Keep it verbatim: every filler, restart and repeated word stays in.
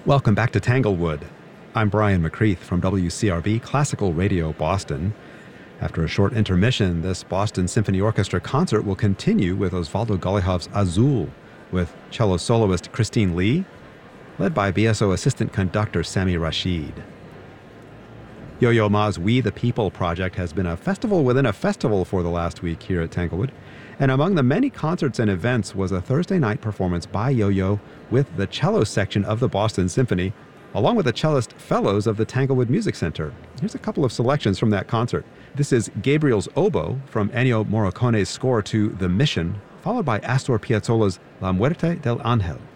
Welcome back to Tanglewood. I'm Brian McCreath from W C R B Classical Radio Boston. After a short intermission, this Boston Symphony Orchestra concert will continue with Osvaldo Gollihov's Azul, with cello soloist Christine Lee, led by B S O assistant conductor Sami Rashid. Yo-Yo Ma's We the People project has been a festival within a festival for the last week here at Tanglewood, and among the many concerts and events was a Thursday night performance by Yo-Yo with the cello section of the Boston Symphony, along with the cellist fellows of the Tanglewood Music Center. Here's a couple of selections from that concert. This is Gabriel's Oboe from Ennio Morricone's score to The Mission, followed by Astor Piazzolla's La Muerte del Ángel.